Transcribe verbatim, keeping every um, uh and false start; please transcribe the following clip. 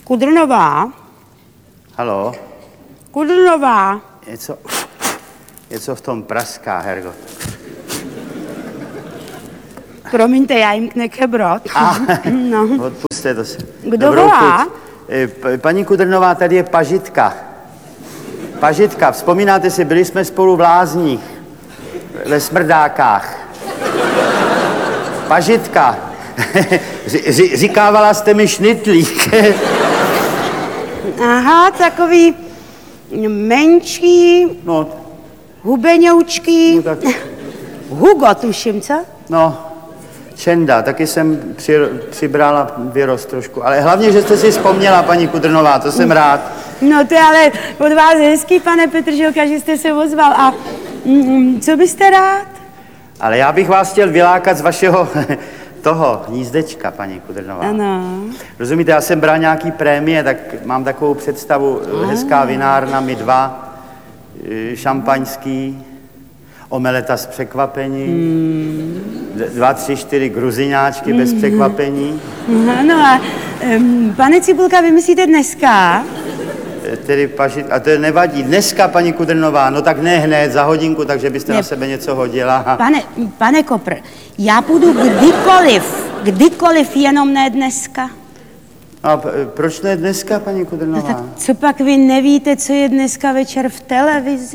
Kudrnová. Halo? Kudrnová. Něco, něco v tom praská, Hergo. Promiňte, já jim nekebrot. A, No. odpusťte to si. Kdo Dobrou volá? chuť. E, p- Paní Kudrnová, tady je Pažitka. Pažitka, vzpomínáte si, byli jsme spolu v Lázních, ve Smrdákách. Pažitka. Ři- ři- Říkávala jste mi šnitlík. Aha, takový menší, No, hubeňoučký. no tak, Hugo, tuším, co? no, Čenda, taky jsem při, přibrala vyrost trošku. Ale hlavně, že jste si vzpomněla, paní Kudrnová, to jsem rád. No to je ale od vás hezký, pane Petržilka, že jste se ozval. A mm, co byste rád? Ale já bych vás chtěl vylákat z vašeho toho hnízdečka, paní Kudrnová. Ano. Rozumíte, já jsem bral nějaký prémie, tak mám takovou představu, hezká vinárna, my dva, eh, šampaňský, omeleta s překvapením, d- dva, tři, čtyři gruziňáčky bez překvapení, Ano a um, pane Cibulka, vy myslíte dneska? eh, tedy pažit, a to nevadí. Dneska, paní Kudrnová, no tak ne hned, za hodinku, takže byste Ne. na sebe něco hodila. Pane, pane Kopr, já půjdu kdykoliv, kdykoliv, jenom ne dneska. A p- proč ne dneska, paní No Kudrnová? tak co pak vy nevíte, co je dneska večer v televizi?